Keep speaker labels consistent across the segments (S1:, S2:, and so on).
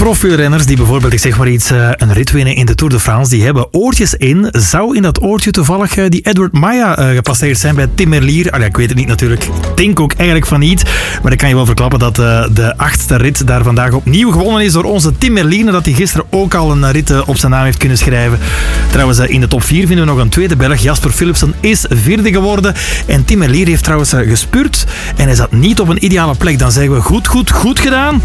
S1: Profwielrenners die bijvoorbeeld, ik zeg maar iets, een rit winnen in de Tour de France, die hebben oortjes in. Zou in dat oortje toevallig die Edward Maya gepasseerd zijn bij Tim Merlier? Allee, ik weet het niet natuurlijk. Ik denk ook eigenlijk van niet. Maar ik kan je wel verklappen dat de 8e rit daar vandaag opnieuw gewonnen is door onze Tim Merlier. Nadat hij gisteren ook al een rit op zijn naam heeft kunnen schrijven. Trouwens, in de top 4 vinden we nog een tweede Belg. Jasper Philipsen is 4e geworden. En Tim Merlier heeft trouwens gespurt. En hij zat niet op een ideale plek. Dan zeggen we goed gedaan.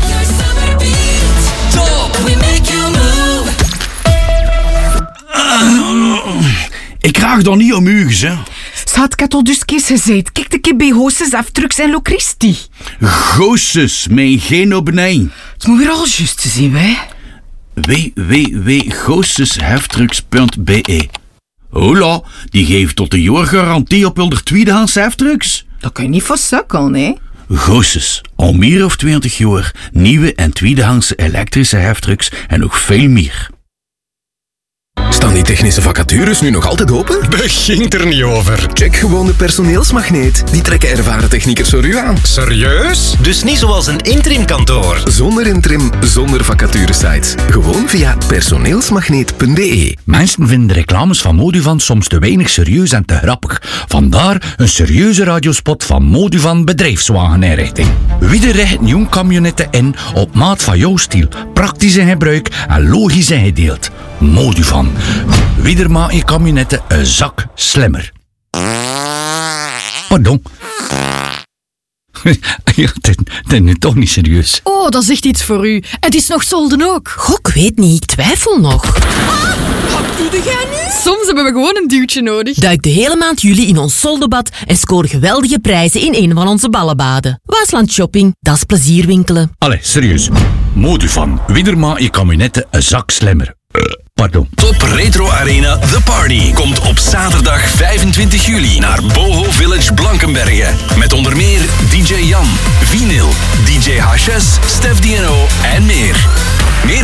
S2: Ik krijg dan niet om uges, hè.
S3: Schat, ik had al dus kees gezegd. Kijk de keer bij Hoosses Aftrucks en Locristi.
S2: Goosses, mijn geen op nee.
S3: Het moet weer al juist te zien, hè.
S2: www.goossesheftrucks.be. Hola, die geeft tot een jaar garantie op hun tweedehands heftrucks.
S3: Dat kan je niet voor sukkelen, hè.
S2: Goosses, al meer of 20 jaar, nieuwe en tweedehandse elektrische heftrucks en nog veel meer.
S4: Staan die technische vacatures nu nog altijd open?
S5: Begint er niet over.
S4: Check gewoon de personeelsmagneet. Die trekken ervaren techniekers voor u aan.
S5: Serieus? Dus niet zoals een interimkantoor.
S4: Zonder interim, zonder vacaturesites. Gewoon via personeelsmagneet.be.
S6: Mensen vinden reclames van Moduvan soms te weinig serieus en te grappig. Vandaar een serieuze radiospot van Moduvan Bedrijfswageninrichting. Wie rijdt jong camionetten in op maat van jouw stiel, praktisch in gebruik en logisch ingedeeld. Moduvan. Wie maakt je camionetten een zak slimmer. Pardon. Ja, dat is nu toch niet serieus.
S7: Oh, dat is echt iets voor u. Het is nog solden ook.
S8: Goh, ik weet niet, ik twijfel nog.
S7: Wat doe jij nu? Soms hebben we gewoon een duwtje nodig.
S8: Duik de hele maand juli in ons soldebad en scoor geweldige prijzen in een van onze ballenbaden. Waasland Shopping, dat is plezierwinkelen.
S6: Allee, serieus. Moduvan. Wie maakt je camionetten een zak slimmer. Pardon.
S5: Top Retro Arena The Party komt op zaterdag 25 juli naar Boho Village Blankenberge. Met onder meer DJ Jan, Vinyl, DJ HS, Stef DNO en meer.